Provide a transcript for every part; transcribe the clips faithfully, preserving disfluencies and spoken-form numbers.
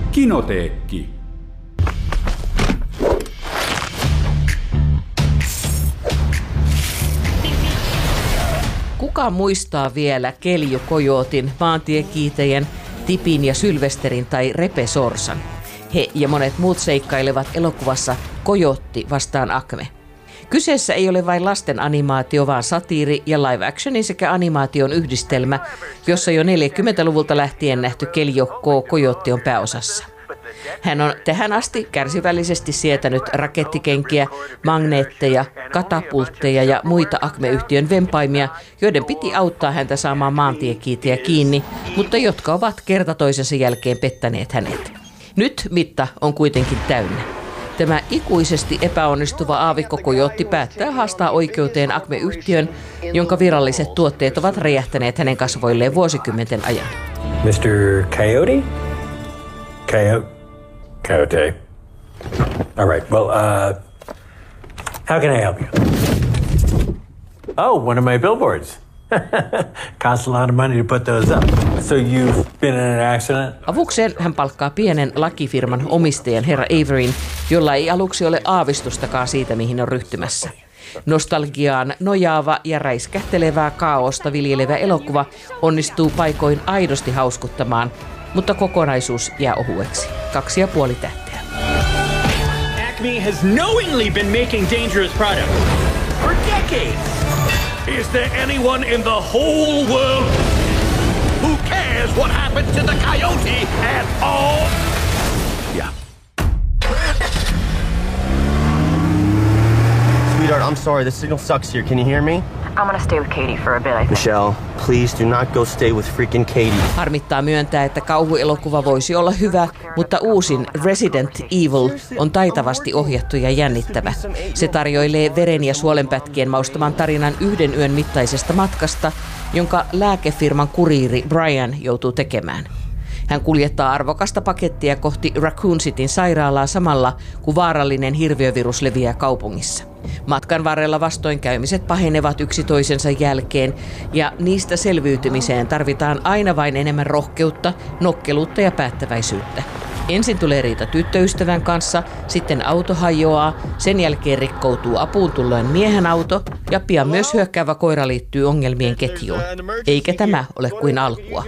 Kinoteekki. Kuka muistaa vielä Kelju Coyoten, maantiekiitäjän, Tipin ja Sylvesterin tai Repe Sorsan? He ja monet muut seikkailevat elokuvassa Coyote vastaan Acme. Kyseessä ei ole vain lasten animaatio, vaan satiiri ja live actionin sekä animaation yhdistelmä, jossa jo neljäkymmentäluvulta lähtien nähty Kelju Coyote on pääosassa. Hän on tähän asti kärsivällisesti sietänyt rakettikenkiä, magneetteja, katapultteja ja muita Acme-yhtiön vempaimia, joiden piti auttaa häntä saamaan maantiekiitejä kiinni, mutta jotka ovat kerta toisensa jälkeen pettäneet hänet. Nyt mitta on kuitenkin täynnä. Tämä ikuisesti epäonnistuva aavikko Coyote päättää haastaa oikeuteen Acme-yhtiön, jonka viralliset tuotteet ovat räjähtäneet hänen kasvoilleen vuosikymmenten ajan. mister Coyote? Coyote? Coyote. All right, well, uh, how can I help you? Oh, one of my billboards. Costs a lot of money to put those up. So you've been in an accident? Avukseen hän palkkaa pienen lakifirman omistajan herra Averyn, jolla ei aluksi ole aavistustakaan siitä, mihin on ryhtymässä. Nostalgiaan nojaava ja räiskähtelevää kaaosta viljelevä elokuva onnistuu paikoin aidosti hauskuttamaan, mutta kokonaisuus jää ohueksi. Kaksi ja puoli tähteä. Acme has knowingly been making dangerous products for decades. Is there anyone in the whole world who cares what happened to the Coyote at all? Ja. Sweetheart, I'm sorry. The signal sucks here. Can you hear me? I'm gonna stay with Katie for a bit, I think. Michelle, please do not go stay with freaking Katie. Harmittaa myöntää, että kauhuelokuva voisi olla hyvä, mutta uusin Resident Evil on taitavasti ohjattu ja jännittävä. Se tarjoilee veren ja suolenpätkien maustaman tarinan yhden yön mittaisesta matkasta, jonka lääkefirman kuriiri Brian joutuu tekemään. Hän kuljettaa arvokasta pakettia kohti Raccoon Cityn sairaalaa samalla, kun vaarallinen hirviövirus leviää kaupungissa. Matkan varrella vastoinkäymiset pahenevat yksi toisensa jälkeen, ja niistä selviytymiseen tarvitaan aina vain enemmän rohkeutta, nokkeluutta ja päättäväisyyttä. Ensin tulee riita tyttöystävän kanssa, sitten auto hajoaa, sen jälkeen rikkoutuu apuun tulleen miehen auto, ja pian myös hyökkäävä koira liittyy ongelmien ketjuun. Eikä tämä ole kuin alkua.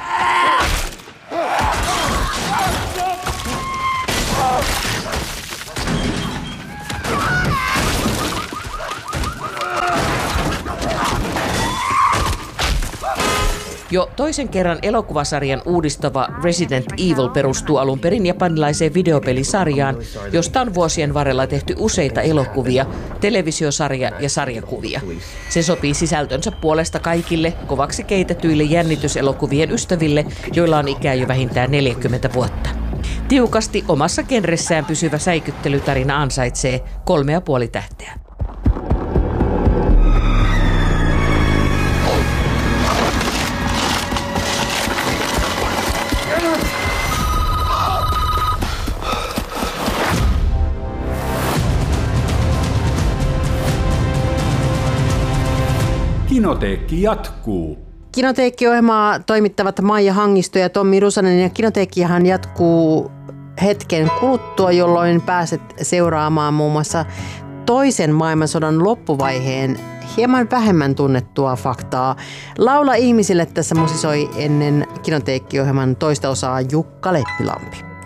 Jo toisen kerran elokuvasarjan uudistava Resident Evil perustuu alun perin japanilaiseen videopelisarjaan, josta on vuosien varrella tehty useita elokuvia, televisiosarja ja sarjakuvia. Se sopii sisältönsä puolesta kaikille kovaksi keitetyille jännityselokuvien ystäville, joilla on ikää jo vähintään neljäkymmentä vuotta. Tiukasti omassa genressään pysyvä säikyttelytarina ansaitsee kolme ja puoli tähteä. Kinoteekki jatkuu. Kinoteekki-ohjelmaa toimittavat Maija Hangisto ja Tommi Rusanen, ja Kinoteekkihan jatkuu hetken kuluttua, jolloin pääset seuraamaan muun muassa toisen maailmansodan loppuvaiheen hieman vähemmän tunnettua faktaa. Laula ihmisille tässä musisoi ennen Kinoteekki-ohjelman toista osaa Jukka Leppilampi.